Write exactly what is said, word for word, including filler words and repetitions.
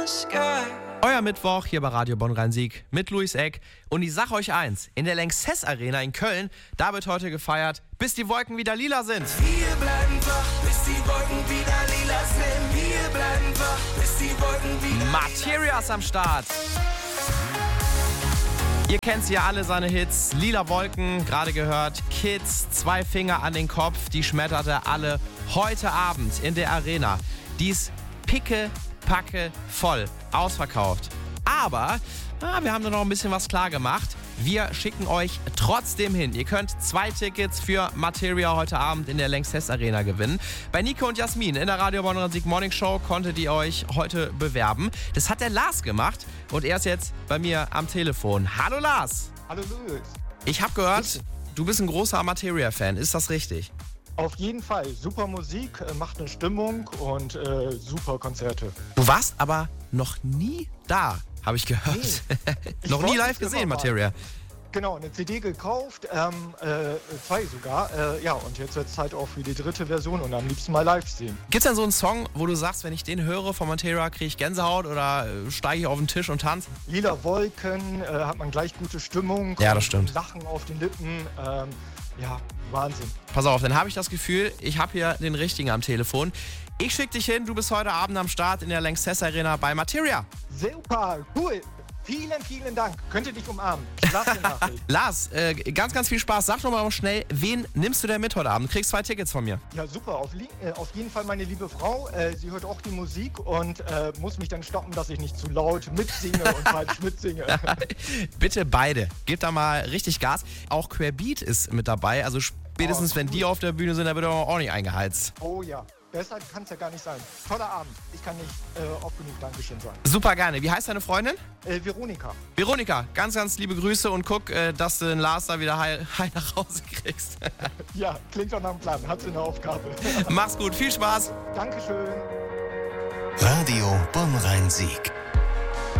Euer Mittwoch hier bei Radio Bonn-Rhein-Sieg mit Luis Eck. Und ich sag euch eins, in der Lanxess Arena in Köln, da wird heute gefeiert, bis die Wolken wieder lila sind. Wir bleiben wach, bis die Wolken wieder lila sind. Wir bleiben wach, bis die Wolken wieder Materia ist am Start. Ihr kennt ja alle seine Hits. Lila Wolken, gerade gehört. Kids, zwei Finger an den Kopf. Die schmettert er alle heute Abend in der Arena. Die ist picke, packe voll. Ausverkauft. Aber ah, wir haben da noch ein bisschen was klar gemacht. Wir schicken euch trotzdem hin. Ihr könnt zwei Tickets für Materia heute Abend in der Lanxess Arena gewinnen. Bei Nico und Jasmin in der Radio Bonn-Rhein-Sieg Morning Show konntet ihr euch heute bewerben. Das hat der Lars gemacht und er ist jetzt bei mir am Telefon. Hallo Lars. Hallo Luis. Ich habe gehört, du bist ein großer Materia-Fan. Ist das richtig? Auf jeden Fall. Super Musik, äh, macht eine Stimmung und äh, super Konzerte. Du warst aber noch nie da, habe ich gehört. Nee. noch Ich nie wollte live es gesehen, immer Materia. mal. Genau, eine C D gekauft, ähm, äh, zwei sogar. Äh, ja, und jetzt wird es Zeit auch für die dritte Version und am liebsten mal live sehen. Gibt's denn so einen Song, wo du sagst, wenn ich den höre von Materia, kriege ich Gänsehaut oder äh, steige ich auf den Tisch und tanze? Lila Wolken, äh, hat man gleich gute Stimmung. Ja, das stimmt. Lachen auf den Lippen, ähm, ja, Wahnsinn. Pass auf, dann habe ich das Gefühl, ich habe hier den Richtigen am Telefon. Ich schicke dich hin, du bist heute Abend am Start in der Lanxess Arena bei Materia. Super, cool. Vielen, vielen Dank. Könnt ihr dich umarmen. Klasse Nachricht. Lars, äh, ganz, ganz viel Spaß. Sag doch mal schnell, wen nimmst du denn mit heute Abend? Du kriegst zwei Tickets von mir. Ja, super. Auf, li- äh, auf jeden Fall meine liebe Frau. Äh, sie hört auch die Musik und äh, muss mich dann stoppen, dass ich nicht zu laut mitsinge und falsch mitsinge. Bitte beide. Gebt da mal richtig Gas. Auch Querbeat ist mit dabei. Also spätestens, Oh, wenn cool. die auf der Bühne sind, dann wird er auch ordentlich eingeheizt. Oh ja, besser kann es ja gar nicht sein. Toller Abend. Ich kann nicht äh, oft genug Dankeschön sagen. Super gerne. Wie heißt deine Freundin? Äh, Veronika. Veronika, ganz, ganz liebe Grüße und guck, äh, dass du den Lars da wieder heil, heil nach Hause kriegst. Ja, klingt doch nach einem Plan. Hat sie eine Aufgabe. Mach's gut, viel Spaß. Dankeschön. Radio Bonn-Rhein-Sieg.